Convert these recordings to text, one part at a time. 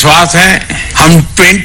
विश्वास है हम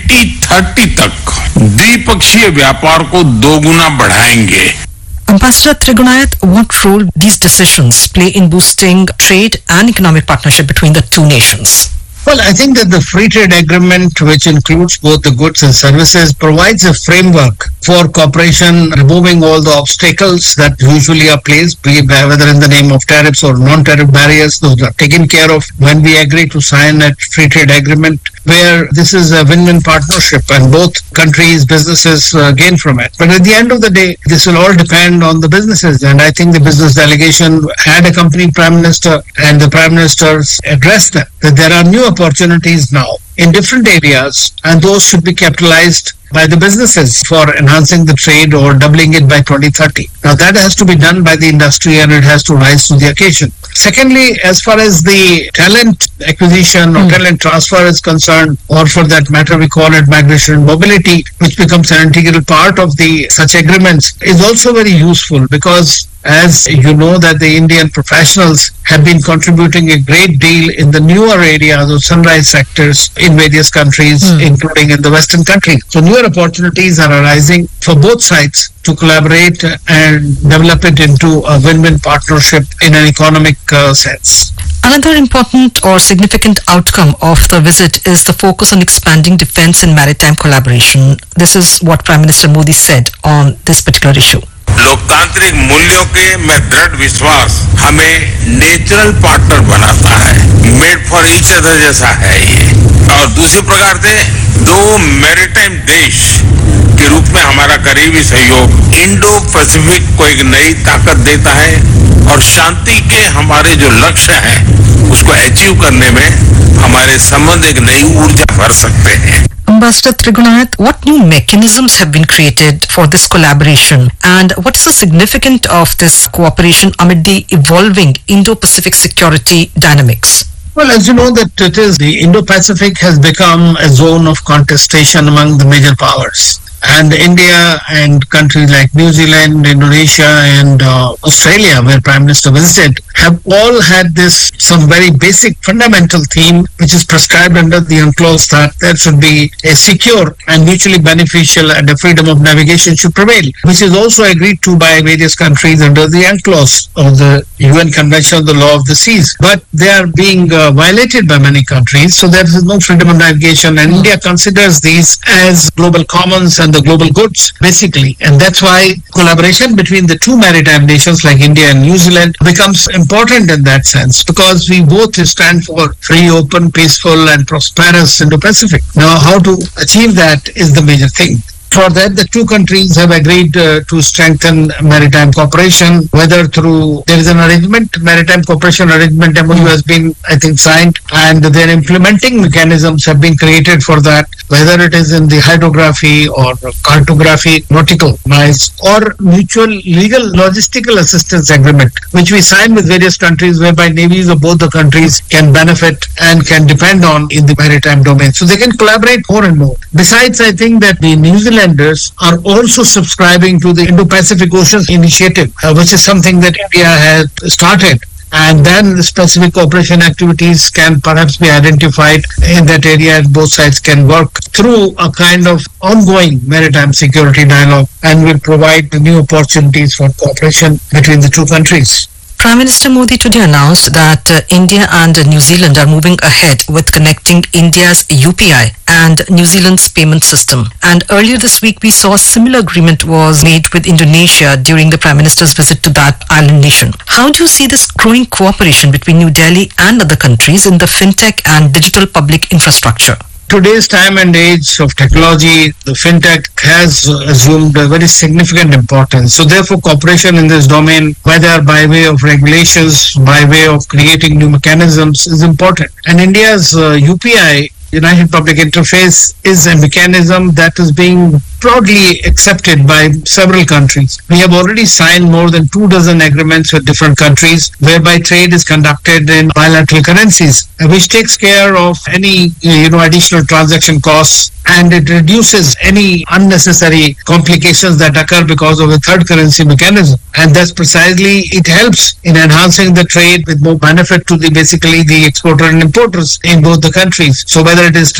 2030 तक द्विपक्षीय व्यापार को दोगुना बढ़ाएंगे. Ambassador Trigunayat, what role these decisions play in boosting trade and economic partnership between the two nations? Well, I think that the free trade agreement, which includes both the goods and services, provides a framework for cooperation, removing all the obstacles that usually are placed, whether in the name of tariffs or non-tariff barriers. Those are taken care of when we agree to sign a free trade agreement, where this is a win-win partnership and both countries, businesses gain from it. But at the end of the day, this will all depend on the businesses. And I think the business delegation had accompanied Prime Minister, and the Prime Minister's addressed that there are new opportunities now in different areas, and those should be capitalized by the businesses for enhancing the trade or doubling it by 2030. Now that has to be done by the industry, and it has to rise to the occasion. Secondly, as far as the talent acquisition or talent transfer is concerned, or for that matter we call it migration and mobility, which becomes an integral part of the such agreements, is also very useful, because as you know that the Indian professionals have been contributing a great deal in the newer areas of sunrise sectors in various countries, including in the Western countries. So newer opportunities are arising for both sides to collaborate and develop it into a win-win partnership in an economic sense. Another important or significant outcome of the visit is the focus on expanding defense and maritime collaboration. This is what Prime Minister Modi said on this particular issue. लोकतांत्रिक मूल्यों के में दृढ़ विश्वास हमें natural partner बनाता है. Made for each other जैसा है ये. और दूसरी प्रकार से दो मैरीटाइम देश के रूप में हमारा करीबी सहयोग इंडो पैसिफिक को एक नई ताकत देता है, और शांति के हमारे जो लक्ष्य हैं उसको अचीव करने में हमारे संबंध एक नई ऊर्जा भर सकते हैं. Ambassador Trigunayat, what new mechanisms have been created for this collaboration, and what is the significance of this cooperation amid the evolving Indo-Pacific security dynamics? Well, as you know that it is, the Indo-Pacific has become a zone of contestation among the major powers. And India and countries like New Zealand, Indonesia and Australia, where Prime Minister visited, have all had this some very basic fundamental theme which is prescribed under the UNCLOS, that there should be a secure and mutually beneficial and a freedom of navigation should prevail, which is also agreed to by various countries under the UNCLOS of the UN Convention on the Law of the Seas. But they are being violated by many countries, so there is no freedom of navigation, and India considers these as global commons and the global goods, basically. And that's why collaboration between the two maritime nations like India and New Zealand becomes important in that sense, because we both stand for free, open, peaceful and prosperous Indo-Pacific. Now, how to achieve that is the major thing. For that, the two countries have agreed to strengthen maritime cooperation, whether through, there is an arrangement, maritime cooperation arrangement MOU has been, I think, signed, and their implementing mechanisms have been created for that, whether it is in the hydrography or cartography, nautical miles, or mutual legal logistical assistance agreement, which we sign with various countries, whereby navies of both the countries can benefit and can depend on in the maritime domain. So they can collaborate more and more. Besides, I think that the New Zealanders are also subscribing to the Indo-Pacific Ocean Initiative, which is something that India has started. And then the specific cooperation activities can perhaps be identified in that area, and both sides can work through a kind of ongoing maritime security dialogue, and will provide new opportunities for cooperation between the two countries. Prime Minister Modi today announced that India and New Zealand are moving ahead with connecting India's UPI and New Zealand's payment system. And earlier this week, we saw a similar agreement was made with Indonesia during the Prime Minister's visit to that island nation. How do you see this growing cooperation between New Delhi and other countries in the fintech and digital public infrastructure? Today's time and age of technology, the fintech has assumed a very significant importance. So therefore, cooperation in this domain, whether by way of regulations, by way of creating new mechanisms, is important. And India's UPI, United Public Interface, is a mechanism that is being broadly accepted by several countries. We have already signed more than 24 agreements with different countries, whereby trade is conducted in bilateral currencies, which takes care of any additional transaction costs, and it reduces any unnecessary complications that occur because of a third currency mechanism. And that's precisely, it helps in enhancing the trade with more benefit to basically the exporter and importers in both the countries. So whether it is